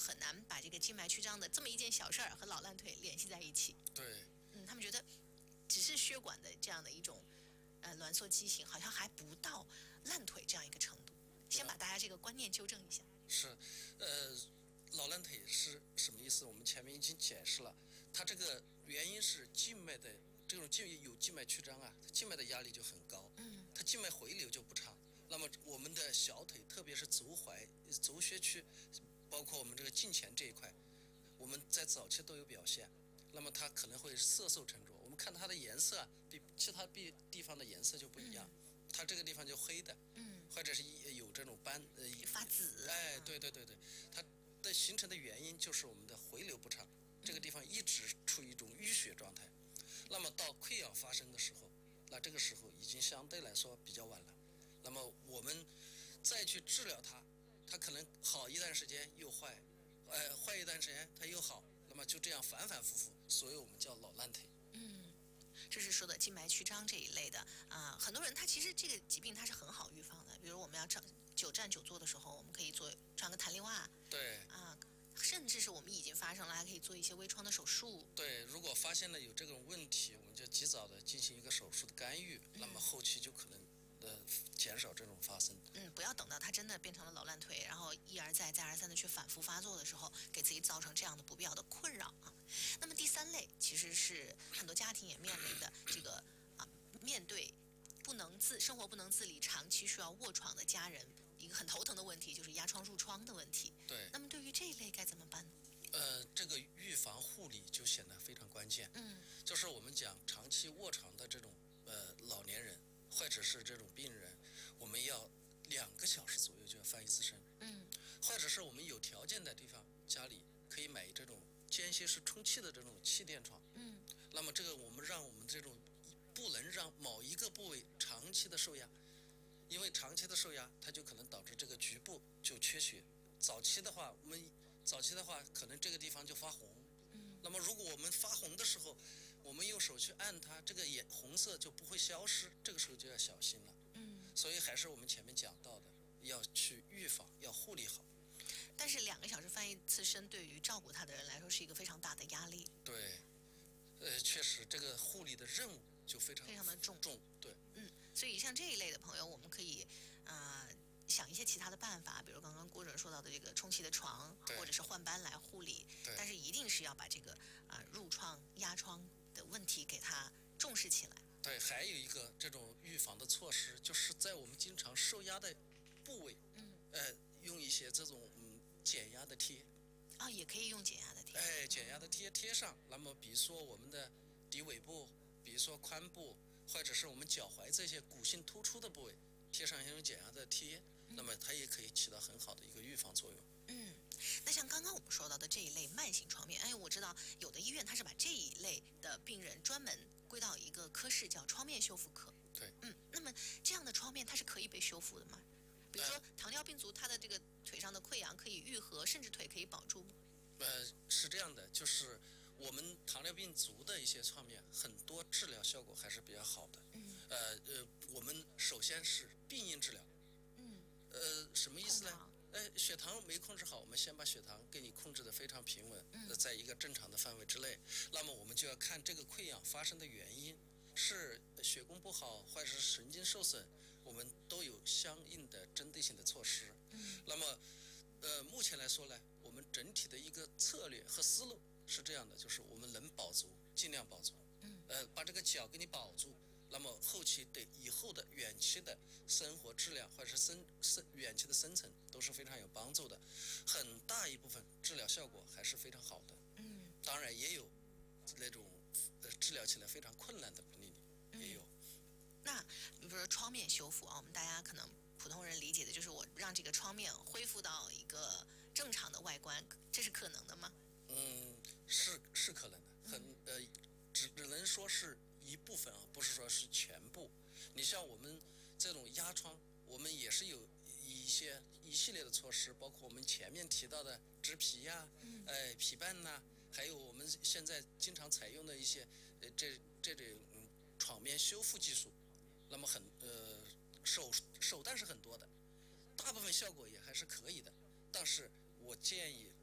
很难把这个静脉曲张的这么一件小事儿和老烂腿联系在一起。 对， 他们觉得只是血管的这样的一种挛缩畸形，好像还不到烂腿这样一个程度。先把大家这个观念纠正一下。 是，老烂腿是什么意思？我们前面已经解释了，它这个原因是静脉的这种静脉曲张啊，静脉的压力就很高，它静脉回流就不畅。那么我们的小腿，特别是足踝、足靴区，包括我们这个胫前这一块，我们在早期都有表现。那么它可能会色素沉着，我们看它的颜色啊，比其他地方的颜色就不一样，它这个地方就黑的，或者是有这种斑， 发紫。 哎，对，它的形成的原因就是我们的回流不畅，这个地方一直处于一种淤血状态。那么到溃疡发生的时候，那这个时候已经相对来说比较晚了。那么我们再去治疗它，它可能好一段时间又坏，坏一段时间它又好，那么就这样反反复复，所以我们叫老烂腿。 这是说的静脉曲张这一类的很多人他其实这个疾病它是很好预防的，比如我们要久站久坐的时候，我们可以穿个弹力袜， 对甚至是我们已经发生了，还可以做一些微创的手术。 对，如果发现了有这种问题，我们就及早的进行一个手术的干预，那么后期就可能减少这种发生。 不要等到它真的变成了老烂腿，然后一而再再而三的去反复发作的时候，给自己造成这样的不必要的困扰啊。那么第三类其实是很多家庭也面临的这个面对生活不能自理，长期需要卧床的家人，一个很头疼的问题就是压疮褥疮的问题。 对。 那么对于这一类该怎么办呢？ 这个预防护理就显得非常关键。就是我们讲长期卧床的这种老年人或者是这种病人，我们要2个小时左右就要翻一次身。或者是我们有条件的地方，家里可以买这种间歇式充气的这种气垫床。那么这个我们让我们这种不能让某一个部位长期的受压，因为长期的受压，它就可能导致这个局部就缺血。早期的话可能这个地方就发红。那么如果我们发红的时候，我们用手去按它，这个红色就不会消失，这个时候就要小心了。所以还是我们前面讲到的，要去预防，要护理好。 但是2个小时翻一次身，对于照顾他的人来说是一个非常大的压力。 对，确实这个护理的任务就非常的重。 对。 所以像这一类的朋友，我们可以想一些其他的办法，比如刚刚郭主任说到的这个充气的床，或者是换班来护理。但是一定是要把这个褥疮、压疮的问题给它重视起来。 对，还有一个这种预防的措施，就是在我们经常受压的部位，用一些这种减压的贴。 也可以用减压的贴。 减压的贴贴上。那么比如说我们的骶尾部，比如说髋部，或者是我们脚踝这些骨性突出的部位，贴上一种减压的贴，那么它也可以起到很好的一个预防作用。 那像刚刚我们说到的这一类慢性创面，我知道有的医院它是把这一类的病人专门归到一个科室叫创面修复科。 对。 那么这样的创面它是可以被修复的吗？比如说糖尿病足，他的这个腿上的溃疡可以愈合，甚至腿可以保住吗？ 是这样的，就是我们糖尿病足的一些创面，很多治疗效果还是比较好的。我们首先是病因治疗。什么意思呢？血糖没控制好，我们先把血糖给你控制得非常平稳，在一个正常的范围之内。那么我们就要看这个溃疡发生的原因，是血供不好，或者是神经受损，我们都有相应的针对性的措施。那么目前来说呢，我们整体的一个策略和思路是这样的，就是我们能保足尽量保足。把这个脚给你保住，那么后期对以后的远期的生活质量或者是远期的生存都是非常有帮助的。很大一部分治疗效果还是非常好的。当然也有那种治疗起来非常困难的病例也有。 那比如说创面修复我们大家可能普通人理解的就是我让这个创面恢复到一个正常的外观，这是可能的吗？ 是可能的，只能说是一部分不是说是全部。你像我们这种压疮，我们也是有一系列的措施，包括我们前面提到的植皮呀、皮瓣呐，还有我们现在经常采用的一些这种创面修复技术。那么手段是很多的，大部分效果也还是可以的。但是我建议